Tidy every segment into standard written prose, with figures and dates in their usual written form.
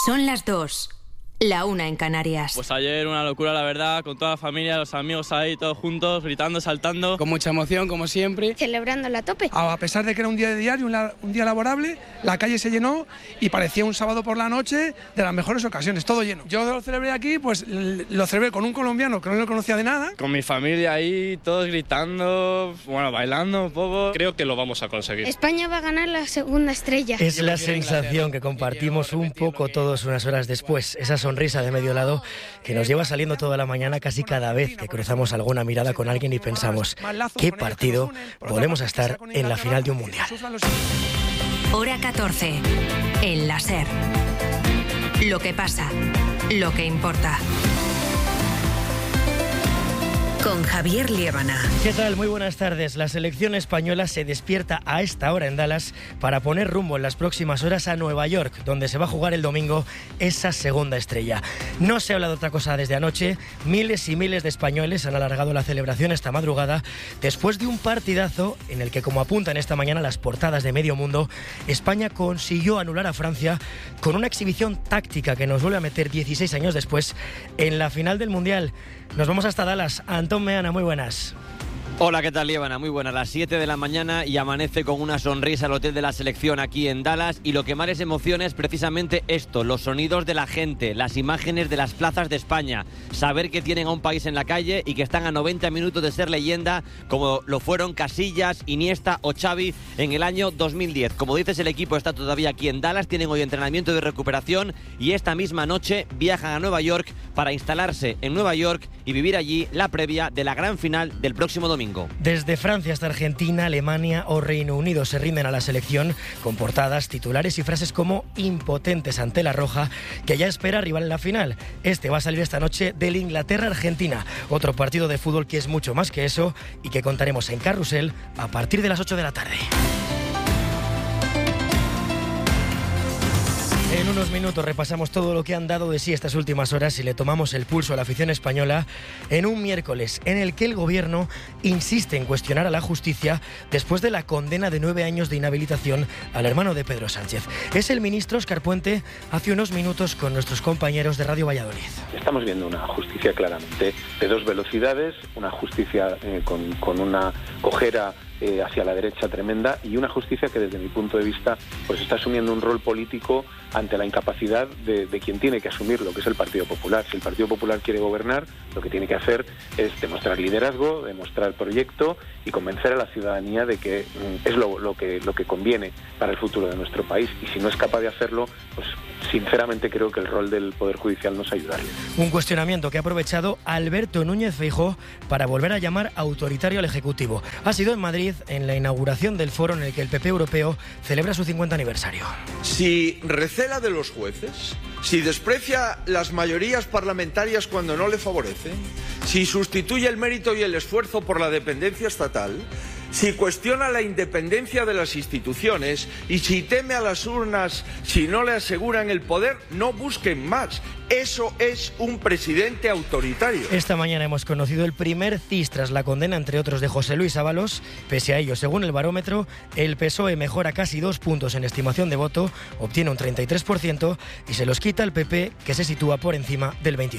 Son las 2, la 1 en Canarias. Pues ayer una locura, la verdad, con toda la familia, los amigos ahí, todos juntos, gritando, saltando. Con mucha emoción, como siempre. Celebrándola a tope. A pesar de que era un día de diario, un día laborable, la calle se llenó y parecía un sábado por la noche de las mejores ocasiones, todo lleno. Yo lo celebré aquí, pues lo celebré con un colombiano que no lo conocía de nada. Con mi familia ahí, todos gritando, bueno, bailando un poco. Creo que lo vamos a conseguir. España va a ganar la segunda estrella. Es la sensación que compartimos un poco todos unas horas después. Esa sonrisa de medio lado que nos lleva saliendo toda la mañana casi cada vez que cruzamos alguna mirada con alguien y pensamos ¿qué partido volvemos a estar en la final de un mundial? Hora 14, en la SER. Lo que pasa, lo que importa. Con Javier Liébana. ¿Qué tal? Muy buenas tardes. La selección española se despierta a esta hora en Dallas para poner rumbo en las próximas horas a Nueva York, donde se va a jugar el domingo esa segunda estrella. No se habla de otra cosa desde anoche. Miles y miles de españoles han alargado la celebración esta madrugada después de un partidazo en el que, como apuntan esta mañana las portadas de medio mundo, España consiguió anular a Francia con una exhibición táctica que nos vuelve a meter 16 años después en la final del Mundial. Nos vamos hasta Dallas. Antón Meana, muy buenas. Hola, ¿qué tal, Liébana? Muy buenas. Las 7 de la mañana y amanece con una sonrisa el hotel de la selección aquí en Dallas, y lo que más les emociona es precisamente esto, los sonidos de la gente, las imágenes de las plazas de España, saber que tienen a un país en la calle y que están a 90 minutos de ser leyenda, como lo fueron Casillas, Iniesta o Xavi en el año 2010. Como dices, el equipo está todavía aquí en Dallas, tienen hoy entrenamiento de recuperación y esta misma noche viajan a Nueva York para instalarse en Nueva York y vivir allí la previa de la gran final del próximo domingo. Desde Francia hasta Argentina, Alemania o Reino Unido se rinden a la selección con portadas, titulares y frases como impotentes ante la roja, que ya espera rival en la final. Este va a salir esta noche del Inglaterra-Argentina, otro partido de fútbol que es mucho más que eso y que contaremos en Carrusel a partir de las 8 de la tarde. En unos minutos repasamos todo lo que han dado de sí estas últimas horas y le tomamos el pulso a la afición española en un miércoles en el que el gobierno insiste en cuestionar a la justicia después de la condena de 9 años de inhabilitación al hermano de Pedro Sánchez. Es el ministro Óscar Puente hace unos minutos con nuestros compañeros de Radio Valladolid. Estamos viendo una justicia claramente de dos velocidades, una justicia con una cojera hacia la derecha tremenda, y una justicia que desde mi punto de vista pues está asumiendo un rol político ante la incapacidad de quien tiene que asumirlo, que es el Partido Popular. Si el Partido Popular quiere gobernar, lo que tiene que hacer es demostrar liderazgo, demostrar proyecto y convencer a la ciudadanía de que es lo que conviene para el futuro de nuestro país, y si no es capaz de hacerlo, pues sinceramente creo que el rol del Poder Judicial nos ayudaría. Un cuestionamiento que ha aprovechado Alberto Núñez Feijóo para volver a llamar autoritario al Ejecutivo. Ha sido en Madrid, en la inauguración del foro en el que el PP europeo celebra su 50 aniversario. Si recela de los jueces, si desprecia las mayorías parlamentarias cuando no le favorecen, si sustituye el mérito y el esfuerzo por la dependencia estatal, si cuestiona la independencia de las instituciones y si teme a las urnas si no le aseguran el poder, no busquen más. Eso es un presidente autoritario. Esta mañana hemos conocido el primer CIS tras la condena, entre otros, de José Luis Ábalos. Pese a ello, según el barómetro, el PSOE mejora casi 2 puntos en estimación de voto, obtiene un 33% y se los quita el PP, que se sitúa por encima del 25%.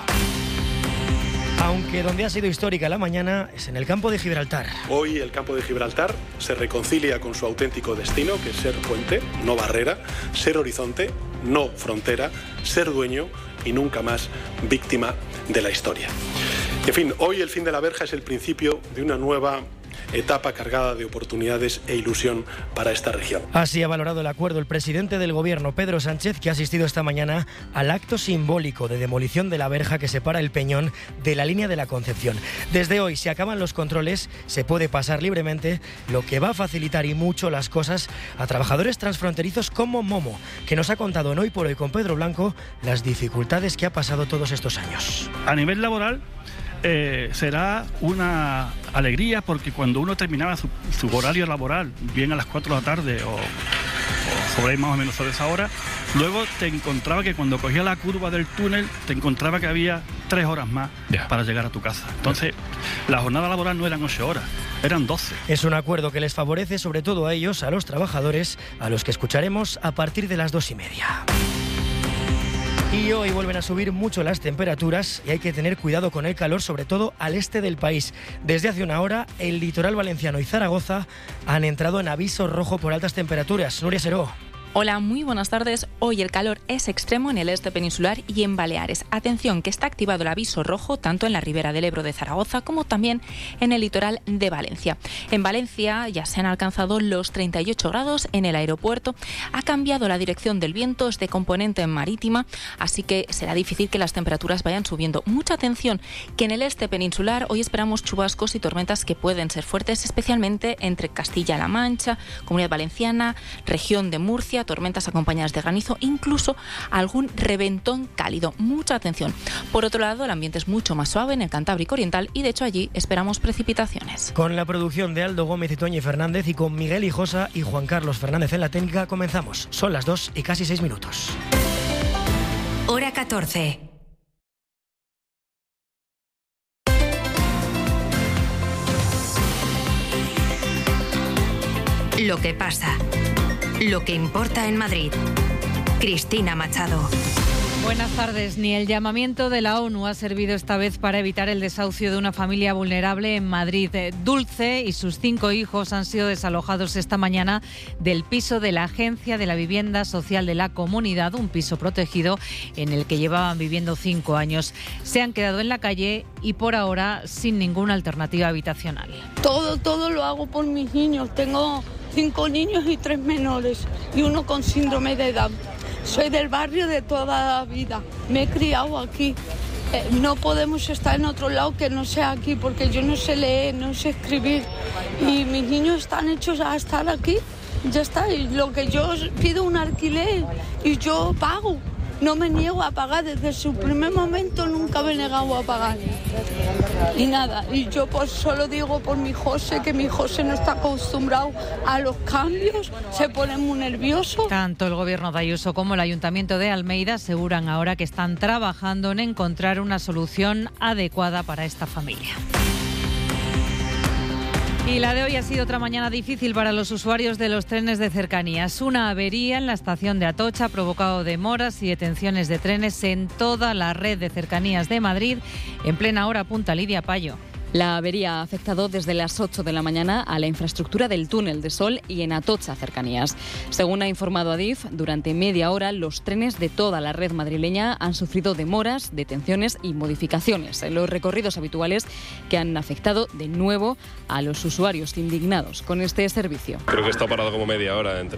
Aunque donde ha sido histórica la mañana es en el campo de Gibraltar. Hoy el campo de Gibraltar se reconcilia con su auténtico destino, que es ser puente, no barrera, ser horizonte, no frontera, ser dueño y nunca más víctima de la historia. En fin, hoy el fin de la verja es el principio de una nueva etapa cargada de oportunidades e ilusión para esta región. Así ha valorado el acuerdo el presidente del gobierno, Pedro Sánchez, que ha asistido esta mañana al acto simbólico de demolición de la verja que separa el Peñón de la línea de la Concepción. Desde hoy, si acaban los controles, se puede pasar libremente, lo que va a facilitar y mucho las cosas a trabajadores transfronterizos como Momo, que nos ha contado en Hoy por Hoy con Pedro Blanco las dificultades que ha pasado todos estos años. A nivel laboral, será una alegría, porque cuando uno terminaba su horario laboral, bien a las 4 de la tarde o sobre ahí más o menos sobre esa hora, luego te encontraba que cuando cogía la curva del túnel, te encontraba que había 3 horas más para llegar a tu casa. Entonces, la jornada laboral no eran 8 horas, eran 12. Es un acuerdo que les favorece sobre todo a ellos, a los trabajadores, a los que escucharemos a partir de las 2:30. Y hoy vuelven a subir mucho las temperaturas y hay que tener cuidado con el calor, sobre todo al este del país. Desde hace una hora, el litoral valenciano y Zaragoza han entrado en aviso rojo por altas temperaturas. Nuria Seró. Hola, muy buenas tardes. Hoy el calor es extremo en el este peninsular y en Baleares. Atención, que está activado el aviso rojo tanto en la ribera del Ebro de Zaragoza como también en el litoral de Valencia. En Valencia ya se han alcanzado los 38 grados en el aeropuerto. Ha cambiado la dirección del viento, es de componente marítima, así que será difícil que las temperaturas vayan subiendo. Mucha atención, que en el este peninsular hoy esperamos chubascos y tormentas que pueden ser fuertes, especialmente entre Castilla-La Mancha, Comunidad Valenciana, región de Murcia, tormentas acompañadas de granizo, incluso algún reventón cálido. Mucha atención. Por otro lado, el ambiente es mucho más suave en el Cantábrico Oriental y de hecho allí esperamos precipitaciones. Con la producción de Aldo Gómez y Toñi Fernández y con Miguel Hijosa y Juan Carlos Fernández en la técnica, comenzamos. Son las 2 y casi 6 minutos. Hora 14. Lo que pasa. Lo que importa en Madrid. Cristina Machado. Buenas tardes. Ni el llamamiento de la ONU ha servido esta vez para evitar el desahucio de una familia vulnerable en Madrid. Dulce y sus 5 hijos han sido desalojados esta mañana del piso de la Agencia de la Vivienda Social de la Comunidad, un piso protegido en el que llevaban viviendo 5 años. Se han quedado en la calle y por ahora sin ninguna alternativa habitacional. Todo lo hago por mis niños. Tengo 5 niños y 3 menores y uno con síndrome de Down. Soy del barrio de toda la vida, me he criado aquí. No podemos estar en otro lado que no sea aquí, porque yo no sé leer, no sé escribir y mis niños están hechos a estar aquí. Ya está, y lo que yo pido un alquiler y yo pago. No me niego a pagar, desde su primer momento nunca me he negado a pagar. Y nada, y yo pues solo digo por mi José, que mi José no está acostumbrado a los cambios, se pone muy nervioso. Tanto el gobierno de Ayuso como el Ayuntamiento de Almeida aseguran ahora que están trabajando en encontrar una solución adecuada para esta familia. Y la de hoy ha sido otra mañana difícil para los usuarios de los trenes de cercanías. Una avería en la estación de Atocha ha provocado demoras y detenciones de trenes en toda la red de cercanías de Madrid. En plena hora punta, Lidia Payo. La avería ha afectado desde las 8 de la mañana a la infraestructura del túnel de Sol y en Atocha cercanías. Según ha informado Adif, durante media hora los trenes de toda la red madrileña han sufrido demoras, detenciones y modificaciones en los recorridos habituales que han afectado de nuevo a los usuarios indignados con este servicio. Creo que está parado como media hora en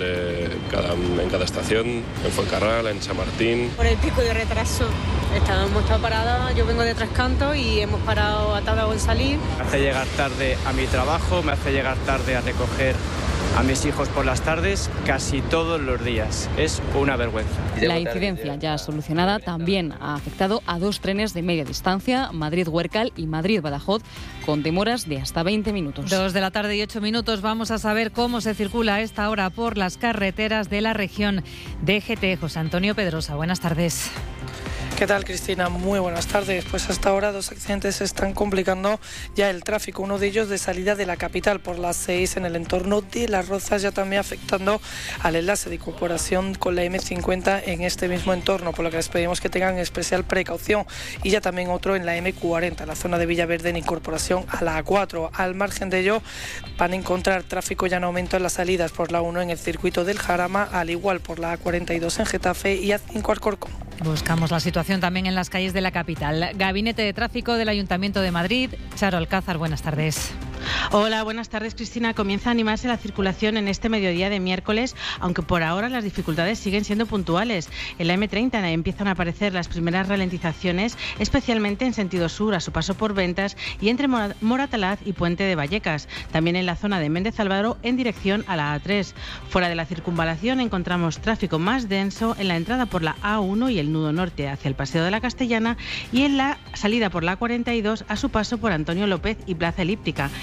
cada estación, en Fuencarral, en San Martín. Por el pico de retraso. Hemos estado paradas, yo vengo de Tres Cantos y hemos parado, ha tardado en salir. Me hace llegar tarde a mi trabajo, me hace llegar tarde a recoger a mis hijos por las tardes, casi todos los días. Es una vergüenza. La incidencia ya solucionada también ha afectado a 2 trenes de media distancia, Madrid-Huércal y Madrid-Badajoz, con demoras de hasta 20 minutos. 2 de la tarde y 8 minutos. Vamos a saber cómo se circula a esta hora por las carreteras de la región. DGT, José Antonio Pedrosa, buenas tardes. ¿Qué tal, Cristina? Muy buenas tardes. Pues hasta ahora 2 accidentes están complicando ya el tráfico. Uno de ellos de salida de la capital por las 6 en el entorno de Las Rozas, ya también afectando al enlace de incorporación con la M50 en este mismo entorno, por lo que les pedimos que tengan especial precaución. Y ya también otro en la M40, en la zona de Villaverde en incorporación a la A4. Al margen de ello, van a encontrar tráfico ya en aumento en las salidas por la 1 en el circuito del Jarama, al igual por la A42 en Getafe y A5 Alcorcón. Buscamos la situación también en las calles de la capital. Gabinete de Tráfico del Ayuntamiento de Madrid. Charo Alcázar, buenas tardes. Hola, buenas tardes, Cristina. Comienza a animarse la circulación en este mediodía de miércoles, aunque por ahora las dificultades siguen siendo puntuales. En la M30 empiezan a aparecer las primeras ralentizaciones, especialmente en sentido sur, a su paso por Ventas y entre Moratalaz y Puente de Vallecas. También en la zona de Méndez Álvaro en dirección a la A3. Fuera de la circunvalación encontramos tráfico más denso en la entrada por la A1 y el nudo norte hacia el Paseo de la Castellana y en la salida por la A42 a su paso por Antonio López y Plaza Elíptica.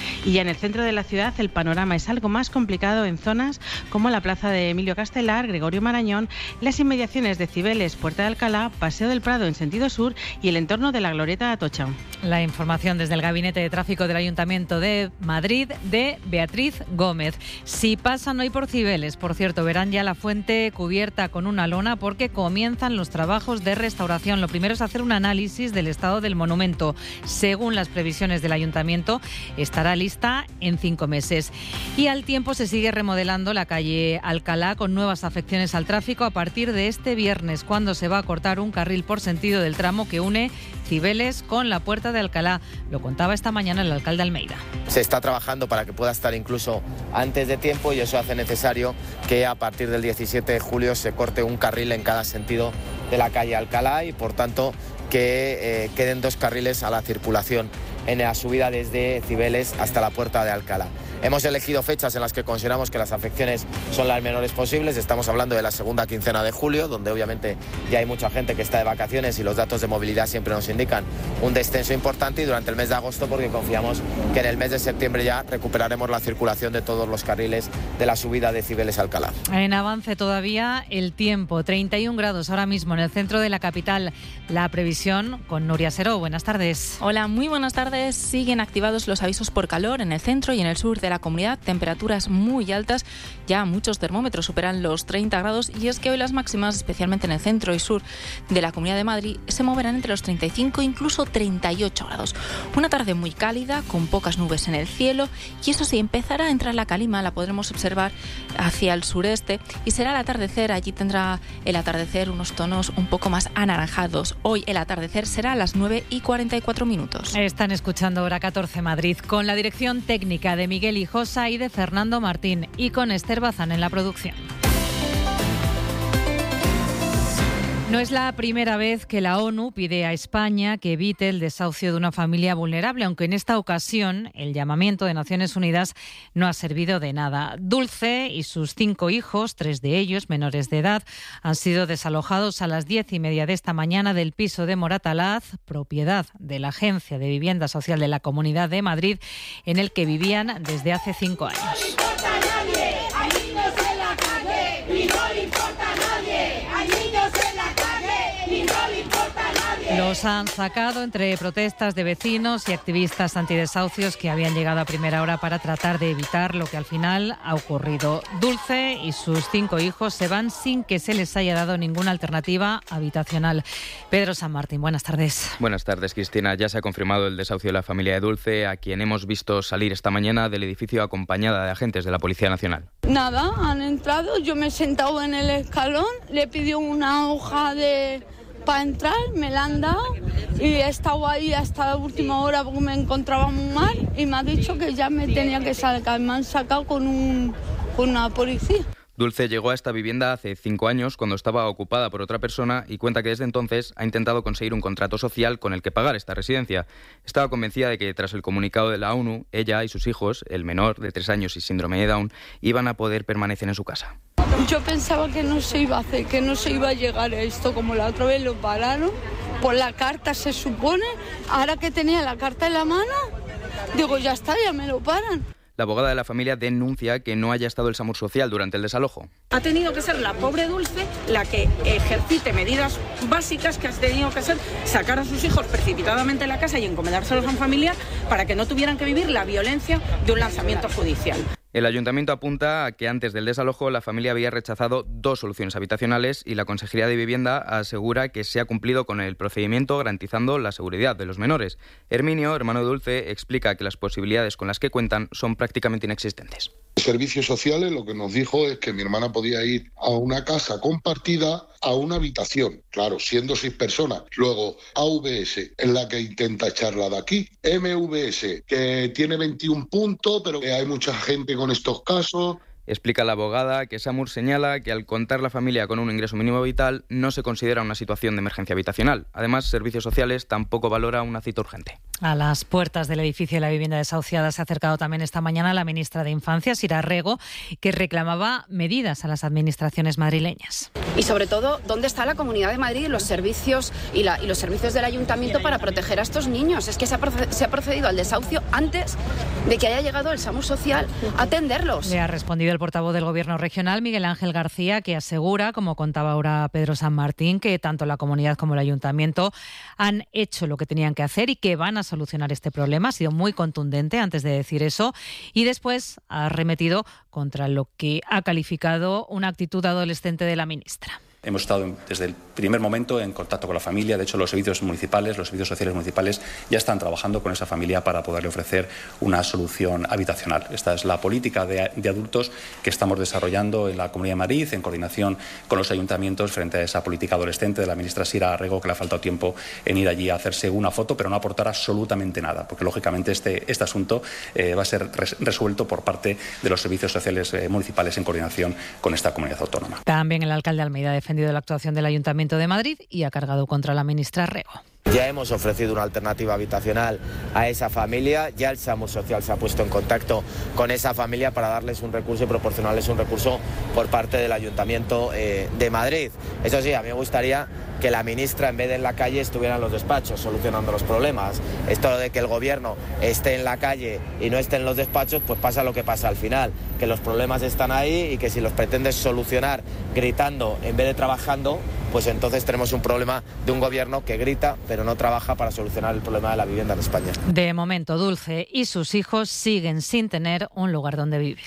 Y ya en el centro de la ciudad el panorama es algo más complicado en zonas como la plaza de Emilio Castelar, Gregorio Marañón, las inmediaciones de Cibeles, Puerta de Alcalá, Paseo del Prado en sentido sur y el entorno de la Glorieta de Atocha. La información desde el Gabinete de Tráfico del Ayuntamiento de Madrid de Beatriz Gómez. Si pasan hoy por Cibeles, por cierto, verán ya la fuente cubierta con una lona porque comienzan los trabajos de restauración. Lo primero es hacer un análisis del estado del monumento. Según las previsiones del Ayuntamiento, estará lista en 5 meses. Y al tiempo se sigue remodelando la calle Alcalá con nuevas afecciones al tráfico a partir de este viernes, cuando se va a cortar un carril por sentido del tramo que une Cibeles con la Puerta de Alcalá. Lo contaba esta mañana el alcalde Almeida. Se está trabajando para que pueda estar incluso antes de tiempo y eso hace necesario que a partir del 17 de julio se corte un carril en cada sentido de la calle Alcalá y por tanto que queden 2 carriles a la circulación en la subida desde Cibeles hasta la Puerta de Alcalá. Hemos elegido fechas en las que consideramos que las afecciones son las menores posibles. Estamos hablando de la segunda quincena de julio, donde obviamente ya hay mucha gente que está de vacaciones y los datos de movilidad siempre nos indican un descenso importante, y durante el mes de agosto, porque confiamos que en el mes de septiembre ya recuperaremos la circulación de todos los carriles de la subida de Cibeles a Alcalá. En avance todavía el tiempo, 31 grados ahora mismo en el centro de la capital. La previsión con Nuria Seró. Buenas tardes. Hola, muy buenas tardes. Siguen activados los avisos por calor en el centro y en el sur de la comunidad, temperaturas muy altas, ya muchos termómetros superan los 30 grados y es que hoy las máximas, especialmente en el centro y sur de la Comunidad de Madrid, se moverán entre los 35 e incluso 38 grados. Una tarde muy cálida, con pocas nubes en el cielo y eso sí, empezará a entrar la calima, la podremos observar hacia el sureste y será el atardecer, allí tendrá el atardecer unos tonos un poco más anaranjados. Hoy el atardecer será a las 9:44. Están escuchando Hora 14 Madrid con la dirección técnica de Miguel Hijosa y de Fernando Martín y con Esther Bazán en la producción. No es la primera vez que la ONU pide a España que evite el desahucio de una familia vulnerable, aunque en esta ocasión el llamamiento de Naciones Unidas no ha servido de nada. Dulce y sus 5 hijos, 3 de ellos menores de edad, han sido desalojados a las 10:30 de esta mañana del piso de Moratalaz, propiedad de la Agencia de Vivienda Social de la Comunidad de Madrid, en el que vivían desde hace 5 años. Los han sacado entre protestas de vecinos y activistas antidesahucios que habían llegado a primera hora para tratar de evitar lo que al final ha ocurrido. Dulce y sus 5 hijos se van sin que se les haya dado ninguna alternativa habitacional. Pedro San Martín, buenas tardes. Buenas tardes, Cristina. Ya se ha confirmado el desahucio de la familia de Dulce, a quien hemos visto salir esta mañana del edificio acompañada de agentes de la Policía Nacional. Nada, han entrado, yo me he sentado en el escalón, le pidió una hoja para entrar, me la han dado y he estado ahí hasta la última hora porque me encontraba muy mal y me ha dicho que ya me tenía que sacar, me han sacado con una policía. Dulce llegó a esta vivienda hace 5 años cuando estaba ocupada por otra persona y cuenta que desde entonces ha intentado conseguir un contrato social con el que pagar esta residencia. Estaba convencida de que tras el comunicado de la ONU, ella y sus hijos, el menor de 3 años y síndrome de Down, iban a poder permanecer en su casa. Yo pensaba que no se iba a hacer, que no se iba a llegar a esto, como la otra vez lo pararon, por la carta se supone, ahora que tenía la carta en la mano, digo ya está, ya me lo paran. La abogada de la familia denuncia que no haya estado el SAMUR social durante el desalojo. Ha tenido que ser la pobre Dulce la que ejercite medidas básicas que ha tenido que ser sacar a sus hijos precipitadamente de la casa y encomendárselos a un familiar para que no tuvieran que vivir la violencia de un lanzamiento judicial. El ayuntamiento apunta a que antes del desalojo la familia había rechazado 2 soluciones habitacionales y la Consejería de Vivienda asegura que se ha cumplido con el procedimiento garantizando la seguridad de los menores. Herminio, hermano de Dulce, explica que las posibilidades con las que cuentan son prácticamente inexistentes. Servicios sociales lo que nos dijo es que mi hermana podía ir a una casa compartida a una habitación, claro, siendo 6 personas. Luego AVS, en la que intenta echarla de aquí. MVS, que tiene 21 puntos, pero que hay mucha gente con estos casos. Explica la abogada que Samur señala que al contar la familia con un ingreso mínimo vital no se considera una situación de emergencia habitacional. Además, Servicios Sociales tampoco valora una cita urgente. A las puertas del edificio de la vivienda desahuciada se ha acercado también esta mañana la ministra de Infancia, Sira Rego, que reclamaba medidas a las administraciones madrileñas. Y sobre todo, ¿dónde está la Comunidad de Madrid y los servicios los servicios del Ayuntamiento para proteger a estos niños? Es que se ha procedido al desahucio antes de que haya llegado el SAMU Social a atenderlos. Le ha respondido el portavoz del Gobierno regional, Miguel Ángel García, que asegura, como contaba ahora Pedro San Martín, que tanto la Comunidad como el Ayuntamiento han hecho lo que tenían que hacer y que van a solucionar este problema. Ha sido muy contundente antes de decir eso y después ha arremetido contra lo que ha calificado una actitud adolescente de la ministra. Hemos estado desde el primer momento en contacto con la familia. De hecho, los servicios municipales, los servicios sociales municipales ya están trabajando con esa familia para poderle ofrecer una solución habitacional. Esta es la política de adultos que estamos desarrollando en la Comunidad de Madrid en coordinación con los ayuntamientos frente a esa política adolescente de la ministra Sira Rego, que le ha faltado tiempo en ir allí a hacerse una foto, pero no aportar absolutamente nada, porque lógicamente este asunto va a ser resuelto por parte de los servicios sociales municipales en coordinación con esta comunidad autónoma. También el alcalde de Almeida ha defendido la actuación del Ayuntamiento de Madrid y ha cargado contra la ministra Rego. Ya hemos ofrecido una alternativa habitacional a esa familia, ya el SAMU Social se ha puesto en contacto con esa familia para darles un recurso y proporcionarles un recurso por parte del Ayuntamiento de Madrid. Eso sí, a mí me gustaría que la ministra, en vez de en la calle, estuviera en los despachos solucionando los problemas. Esto de que el gobierno esté en la calle y no esté en los despachos, pues pasa lo que pasa al final, que los problemas están ahí y que si los pretendes solucionar gritando en vez de trabajando, pues entonces tenemos un problema de un gobierno que grita pero no trabaja para solucionar el problema de la vivienda en España. De momento, Dulce y sus hijos siguen sin tener un lugar donde vivir.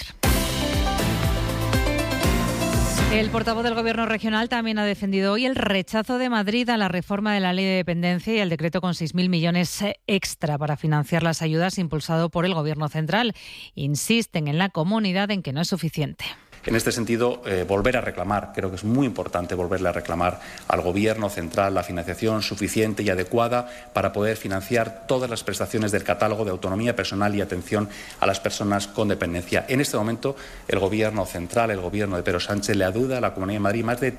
El portavoz del Gobierno regional también ha defendido hoy el rechazo de Madrid a la reforma de la Ley de Dependencia y el decreto con 6.000 millones extra para financiar las ayudas impulsado por el Gobierno central. Insisten en la comunidad en que no es suficiente. En este sentido, volver a reclamar, creo que es muy importante volverle a reclamar al Gobierno central la financiación suficiente y adecuada para poder financiar todas las prestaciones del catálogo de autonomía personal y atención a las personas con dependencia. En este momento, el Gobierno central, el Gobierno de Pedro Sánchez, le adeuda a la Comunidad de Madrid más de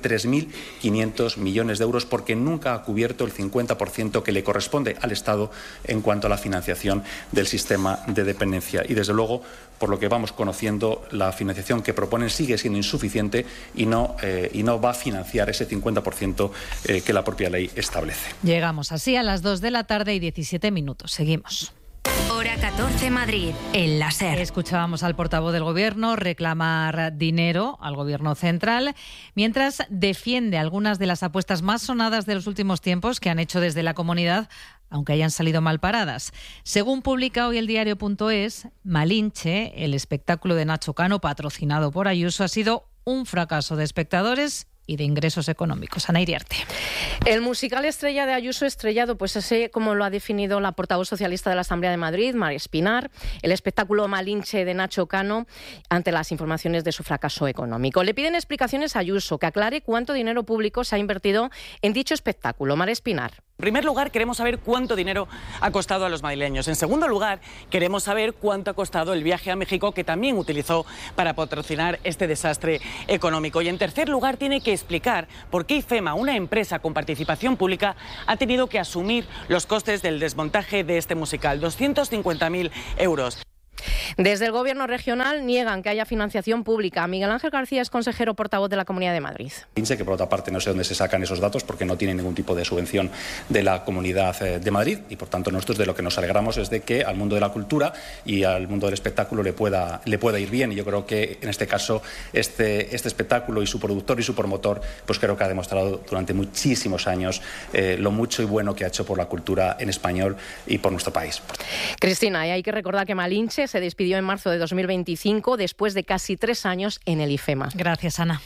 3.500 millones de euros porque nunca ha cubierto el 50% que le corresponde al Estado en cuanto a la financiación del sistema de dependencia. Y, desde luego, por lo que vamos conociendo, la financiación que proponen sigue siendo insuficiente y no va a financiar ese 50% que la propia ley establece. Llegamos así a las 2 de la tarde y 17 minutos. Seguimos. Hora 14 Madrid, en la SER. Escuchábamos al portavoz del Gobierno reclamar dinero al Gobierno central, mientras defiende algunas de las apuestas más sonadas de los últimos tiempos que han hecho desde la comunidad, aunque hayan salido mal paradas. Según publica hoy el diario.es, Malinche, el espectáculo de Nacho Cano patrocinado por Ayuso, ha sido un fracaso de espectadores y de ingresos económicos. Ana Iriarte. El musical estrella de Ayuso estrellado, pues así como lo ha definido la portavoz socialista de la Asamblea de Madrid, María Espinar, el espectáculo Malinche de Nacho Cano, ante las informaciones de su fracaso económico. Le piden explicaciones a Ayuso, que aclare cuánto dinero público se ha invertido en dicho espectáculo. María Espinar. En primer lugar, queremos saber cuánto dinero ha costado a los madrileños. En segundo lugar, queremos saber cuánto ha costado el viaje a México, que también utilizó para patrocinar este desastre económico. Y en tercer lugar, tiene que explicar por qué IFEMA, una empresa con participación pública, ha tenido que asumir los costes del desmontaje de este musical, 250.000 euros. Desde el Gobierno regional niegan que haya financiación pública. Miguel Ángel García es consejero portavoz de la Comunidad de Madrid. Que por otra parte no sé dónde se sacan esos datos porque no tienen ningún tipo de subvención de la Comunidad de Madrid y por tanto nosotros de lo que nos alegramos es de que al mundo de la cultura y al mundo del espectáculo le pueda ir bien y yo creo que en este caso este espectáculo y su productor y su promotor pues creo que ha demostrado durante muchísimos años lo mucho y bueno que ha hecho por la cultura en español y por nuestro país. Cristina, y hay que recordar que Malinche se despidió en marzo de 2025 después de casi 3 años en el IFEMA. Gracias, Ana.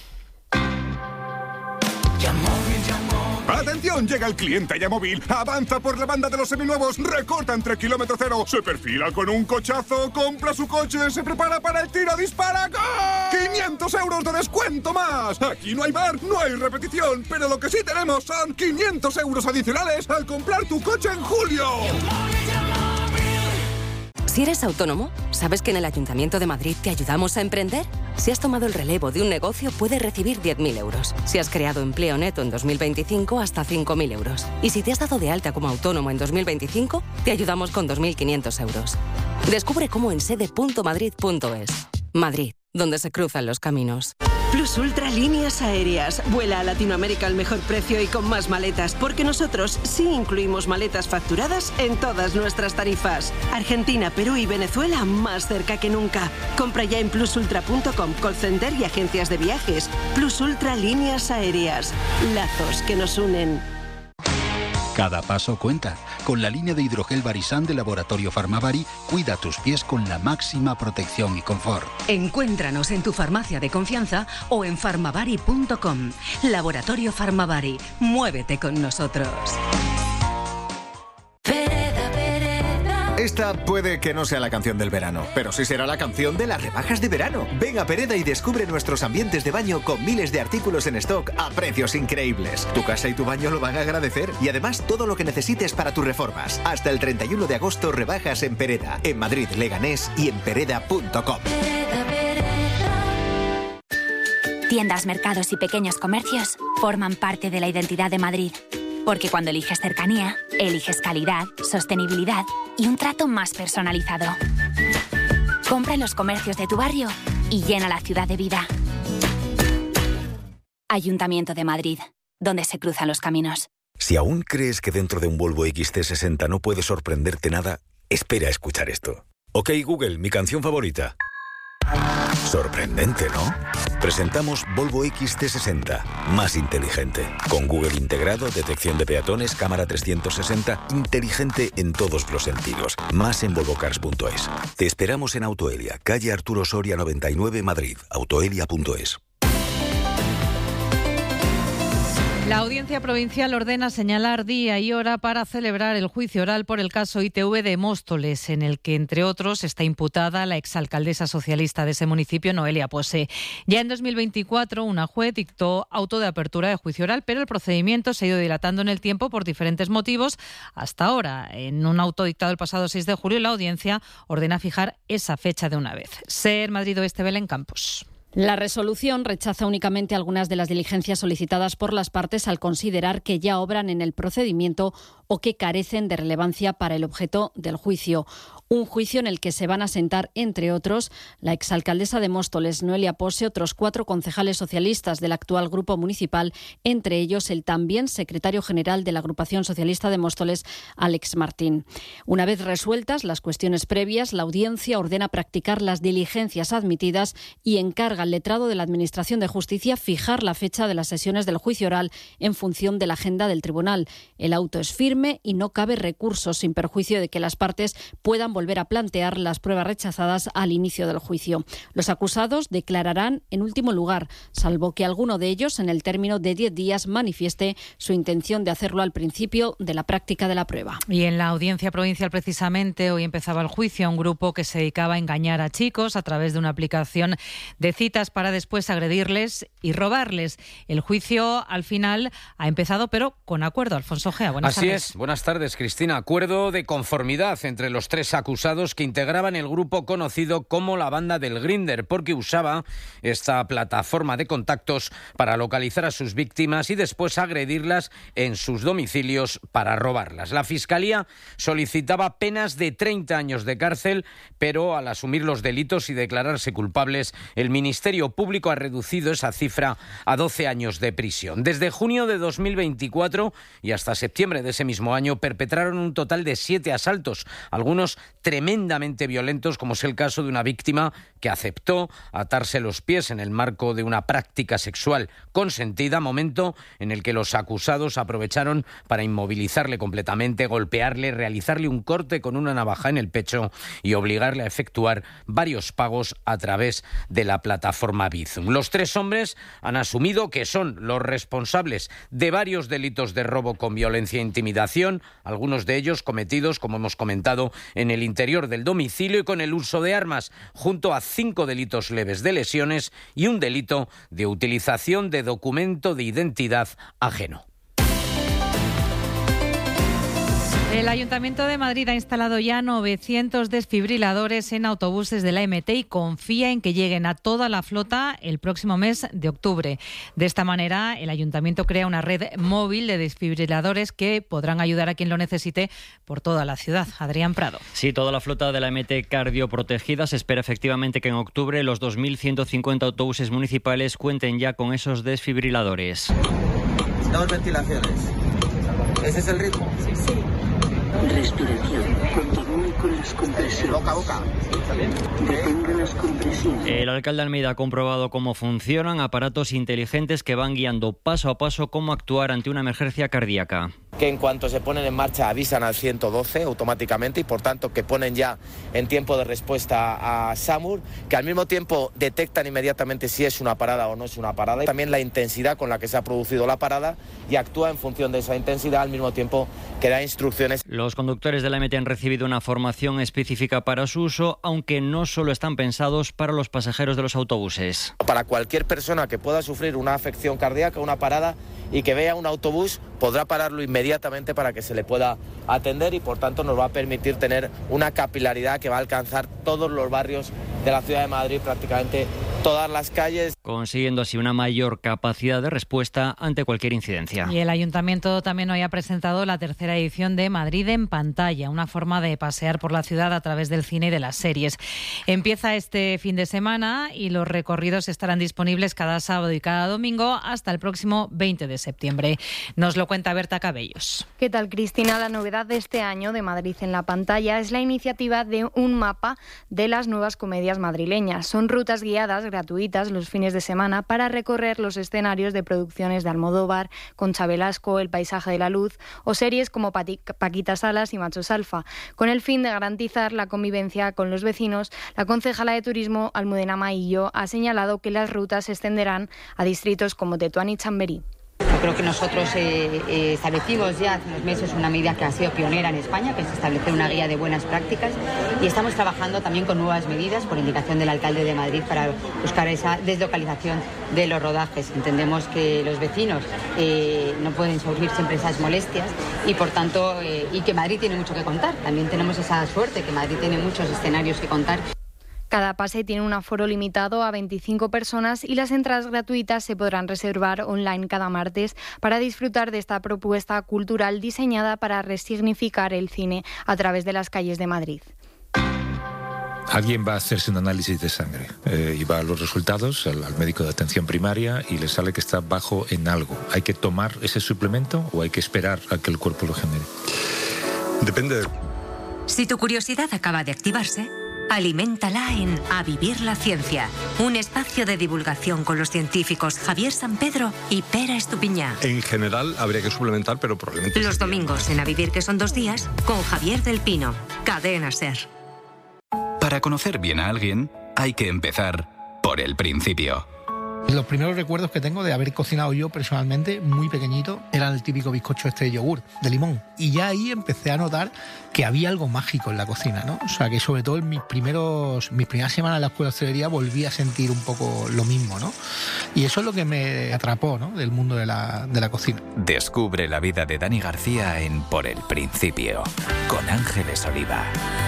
¡Atención! Llega el cliente a Yamóvil, avanza por la banda de los seminuevos, recorta entre kilómetro cero, se perfila con un cochazo, compra su coche, se prepara para el tiro, dispara, ¡gol! 500 euros de descuento más. Aquí no hay bar, no hay repetición, pero lo que sí tenemos son 500 euros adicionales al comprar tu coche en julio. Si Si eres autónomo, ¿sabes que en el Ayuntamiento de Madrid te ayudamos a emprender? Si has tomado el relevo de un negocio, puedes recibir 10.000 euros. Si has creado empleo neto en 2025, hasta 5.000 euros. Y si te has dado de alta como autónomo en 2025, te ayudamos con 2.500 euros. Descubre cómo en sede.madrid.es. Madrid, donde se cruzan los caminos. Plus Ultra Líneas Aéreas. Vuela a Latinoamérica al mejor precio y con más maletas, porque nosotros sí incluimos maletas facturadas en todas nuestras tarifas. Argentina, Perú y Venezuela más cerca que nunca. Compra ya en plusultra.com, call center y agencias de viajes. Plus Ultra Líneas Aéreas. Lazos que nos unen. Cada paso cuenta. Con la línea de hidrogel Barisan de Laboratorio Farmavari, cuida tus pies con la máxima protección y confort. Encuéntranos en tu farmacia de confianza o en farmavari.com. Laboratorio Farmavari. Muévete con nosotros. Esta puede que no sea la canción del verano, pero sí será la canción de las rebajas de verano. Ven a Pereda y descubre nuestros ambientes de baño con miles de artículos en stock a precios increíbles. Tu casa y tu baño lo van a agradecer. Y además todo lo que necesites para tus reformas. Hasta el 31 de agosto rebajas en Pereda, en Madrid, Leganés y en pereda.com. Tiendas, mercados y pequeños comercios forman parte de la identidad de Madrid. Porque cuando eliges cercanía, eliges calidad, sostenibilidad y un trato más personalizado. Compra en los comercios de tu barrio y llena la ciudad de vida. Ayuntamiento de Madrid, donde se cruzan los caminos. Si aún crees que dentro de un Volvo XC60 no puede sorprenderte nada, espera a escuchar esto. Ok, Google, mi canción favorita. Sorprendente, ¿no? Presentamos Volvo XC60, más inteligente. Con Google integrado, detección de peatones, cámara 360, inteligente en todos los sentidos. Más en volvocars.es. Te esperamos en Autoelia, calle Arturo Soria 99, Madrid. Autoelia.es. La Audiencia Provincial ordena señalar día y hora para celebrar el juicio oral por el caso ITV de Móstoles, en el que, entre otros, está imputada la exalcaldesa socialista de ese municipio, Noelia Pose. Ya en 2024, una juez dictó auto de apertura de juicio oral, pero el procedimiento se ha ido dilatando en el tiempo por diferentes motivos. Hasta ahora, en un auto dictado el pasado 6 de julio, la Audiencia ordena fijar esa fecha de una vez. SER Madrid Oeste, Belén Campos. La resolución rechaza únicamente algunas de las diligencias solicitadas por las partes al considerar que ya obran en el procedimiento o que carecen de relevancia para el objeto del juicio. Un juicio en el que se van a sentar, entre otros, la exalcaldesa de Móstoles, Noelia Pose, otros 4 concejales socialistas del actual grupo municipal, entre ellos el también secretario general de la agrupación socialista de Móstoles, Àlex Martín. Una vez resueltas las cuestiones previas, la Audiencia ordena practicar las diligencias admitidas y encarga al letrado de la Administración de Justicia fijar la fecha de las sesiones del juicio oral en función de la agenda del tribunal. El auto es firme y no cabe recurso, sin perjuicio de que las partes puedan volver a plantear las pruebas rechazadas al inicio del juicio. Los acusados declararán en último lugar, salvo que alguno de ellos, en el término de 10 días, manifieste su intención de hacerlo al principio de la práctica de la prueba. Y en la Audiencia Provincial, precisamente, hoy empezaba el juicio a un grupo que se dedicaba a engañar a chicos a través de una aplicación de citas para después agredirles y robarles. El juicio, al final, ha empezado, pero con acuerdo. Alfonso Gea, buenas tardes. Así es. Buenas tardes, Cristina. Acuerdo de conformidad entre los 3 acusados que integraban el grupo conocido como la banda del Grindr, porque usaba esta plataforma de contactos para localizar a sus víctimas y después agredirlas en sus domicilios para robarlas. La Fiscalía solicitaba penas de 30 años de cárcel, pero al asumir los delitos y declararse culpables, el Ministerio Público ha reducido esa cifra a 12 años de prisión. Desde junio de 2024 y hasta septiembre de ese mismo año perpetraron un total de 7 asaltos, algunos tremendamente violentos, como es el caso de una víctima que aceptó atarse los pies en el marco de una práctica sexual consentida, momento en el que los acusados aprovecharon para inmovilizarle completamente, golpearle, realizarle un corte con una navaja en el pecho y obligarle a efectuar varios pagos a través de la plataforma Bizum. Los 3 hombres han asumido que son los responsables de varios delitos de robo con violencia e intimidación, algunos de ellos cometidos, como hemos comentado, en el interior del domicilio y con el uso de armas, junto a 5 delitos leves de lesiones y un delito de utilización de documento de identidad ajeno. El Ayuntamiento de Madrid ha instalado ya 900 desfibriladores en autobuses de la MT y confía en que lleguen a toda la flota el próximo mes de octubre. De esta manera, el Ayuntamiento crea una red móvil de desfibriladores que podrán ayudar a quien lo necesite por toda la ciudad. Adrián Prado. Sí, toda la flota de la MT cardioprotegida. Se espera efectivamente que en octubre los 2.150 autobuses municipales cuenten ya con esos desfibriladores. 2 ventilaciones. ¿Ese es el ritmo? Sí. Respiración. Continúe con las compresiones. Boca a boca. Detenga las compresiones. El alcalde Almeida ha comprobado cómo funcionan aparatos inteligentes que van guiando paso a paso cómo actuar ante una emergencia cardíaca. Que en cuanto se ponen en marcha avisan al 112 automáticamente y por tanto que ponen ya en tiempo de respuesta a SAMUR, que al mismo tiempo detectan inmediatamente si es una parada o no es una parada, y también la intensidad con la que se ha producido la parada y actúa en función de esa intensidad al mismo tiempo que da instrucciones. Los conductores de la MT han recibido una formación específica para su uso, aunque no solo están pensados para los pasajeros de los autobuses. Para cualquier persona que pueda sufrir una afección cardíaca, una parada y que vea un autobús, podrá pararlo inmediatamente para que se le pueda atender y por tanto nos va a permitir tener una capilaridad que va a alcanzar todos los barrios de la ciudad de Madrid, prácticamente todas las calles, consiguiendo así una mayor capacidad de respuesta ante cualquier incidencia. Y el Ayuntamiento también hoy ha presentado la tercera edición de Madrid en pantalla, una forma de pasear por la ciudad a través del cine y de las series. Empieza este fin de semana y los recorridos estarán disponibles cada sábado y cada domingo hasta el próximo 20 de septiembre. Nos lo cuenta Berta Cabellos. ¿Qué tal, Cristina? La novedad de este año de Madrid en la pantalla es la iniciativa de un mapa de las nuevas comedias madrileñas. Son rutas guiadas gratuitas los fines de semana para recorrer los escenarios de producciones de Almodóvar, Concha Velasco, El paisaje de la luz o series como Paquita Salas y Machos Alfa. Con el fin de garantizar la convivencia con los vecinos, la concejala de Turismo, Almudena Maillo, ha señalado que las rutas se extenderán a distritos como Tetuán y Chamberí. Yo creo que nosotros establecimos ya hace unos meses una medida que ha sido pionera en España, que es establecer una guía de buenas prácticas, y estamos trabajando también con nuevas medidas por indicación del alcalde de Madrid para buscar esa deslocalización de los rodajes. Entendemos que los vecinos no pueden sufrir siempre esas molestias y por tanto y que Madrid tiene mucho que contar. También tenemos esa suerte que Madrid tiene muchos escenarios que contar. Cada pase tiene un aforo limitado a 25 personas y las entradas gratuitas se podrán reservar online cada martes para disfrutar de esta propuesta cultural diseñada para resignificar el cine a través de las calles de Madrid. Alguien va a hacerse un análisis de sangre y va a los resultados al médico de atención primaria y le sale que está bajo en algo. ¿Hay que tomar ese suplemento o hay que esperar a que el cuerpo lo genere? Depende. Si tu curiosidad acaba de activarse, aliméntala en A Vivir la Ciencia, un espacio de divulgación con los científicos Javier Sampedro y Pera Estupiñá. En general habría que suplementar, pero probablemente... Los domingos en A Vivir, que son 2 días, con Javier del Pino, Cadena SER. Para conocer bien a alguien, hay que empezar por el principio. Los primeros recuerdos que tengo de haber cocinado yo personalmente, muy pequeñito, era el típico bizcocho de yogur, de limón. Y ya ahí empecé a notar que había algo mágico en la cocina, ¿no? O sea, que sobre todo en mis primeras semanas en la escuela de hostelería volví a sentir un poco lo mismo, ¿no? Y eso es lo que me atrapó, ¿no?, del mundo de la cocina. Descubre la vida de Dani García en Por el Principio, con Ángeles Oliva.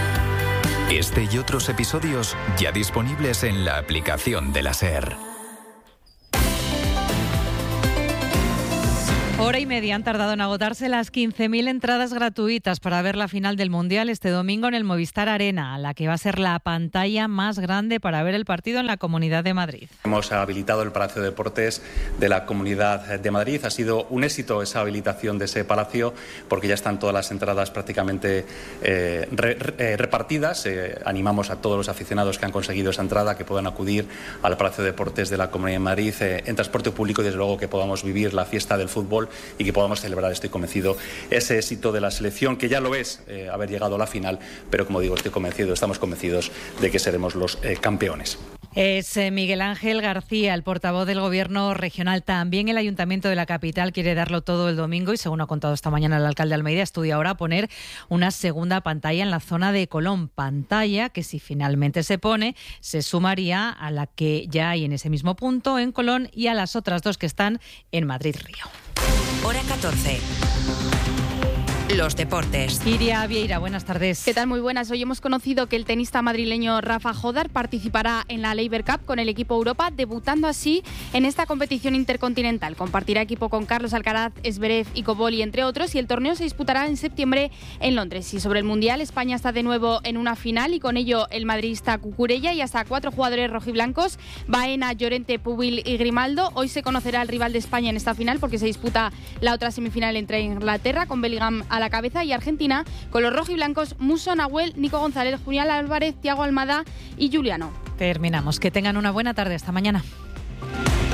Este y otros episodios ya disponibles en la aplicación de la SER. Hora y media han tardado en agotarse las 15.000 entradas gratuitas para ver la final del Mundial este domingo en el Movistar Arena, la que va a ser la pantalla más grande para ver el partido en la Comunidad de Madrid. Hemos habilitado el Palacio de Deportes de la Comunidad de Madrid. Ha sido un éxito esa habilitación de ese palacio porque ya están todas las entradas prácticamente repartidas. Animamos a todos los aficionados que han conseguido esa entrada que puedan acudir al Palacio de Deportes de la Comunidad de Madrid en transporte público y desde luego que podamos vivir la fiesta del fútbol y que podamos celebrar, estoy convencido, ese éxito de la selección, que ya lo es haber llegado a la final, pero como digo, estamos convencidos de que seremos los campeones. Es Miguel Ángel García, el portavoz del Gobierno regional. También el Ayuntamiento de la capital quiere darlo todo el domingo y, según ha contado esta mañana el alcalde Almeida, estudia ahora poner una segunda pantalla en la zona de Colón. Pantalla que, si finalmente se pone, se sumaría a la que ya hay en ese mismo punto en Colón y a las otras 2 que están en Madrid Río. Hora 14. los deportes. Iria Vieira, buenas tardes. ¿Qué tal? Muy buenas. Hoy hemos conocido que el tenista madrileño Rafa Jodar participará en la Laver Cup con el equipo Europa, debutando así en esta competición intercontinental. Compartirá equipo con Carlos Alcaraz, Zverev y Cobolli, entre otros, y el torneo se disputará en septiembre en Londres. Y sobre el Mundial, España está de nuevo en una final y con ello el madridista Cucurella y hasta 4 jugadores rojiblancos, Baena, Llorente, Pubil y Grimaldo. Hoy se conocerá el rival de España en esta final porque se disputa la otra semifinal entre Inglaterra con Bellingham a la cabeza y Argentina con los rojiblancos Musso, Nahuel, Nico González, Julián Álvarez, Thiago Almada y Juliano. Terminamos. Que tengan una buena tarde. Hasta mañana.